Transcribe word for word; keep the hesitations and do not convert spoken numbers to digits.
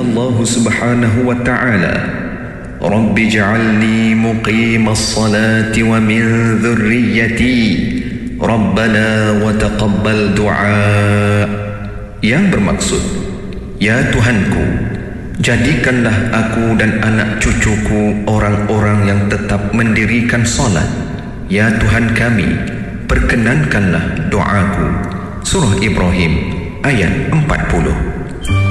Allah Subhanahu wa taala, Rabbi ja'alni muqimas salati wa min dhurriyyati Rabbana wa taqabbal du'a, yang bermaksud, ya Tuhanku, jadikanlah aku dan anak cucuku orang-orang yang tetap mendirikan solat. Ya Tuhan kami, perkenankanlah doaku. Surah Ibrahim ayat empat puluh.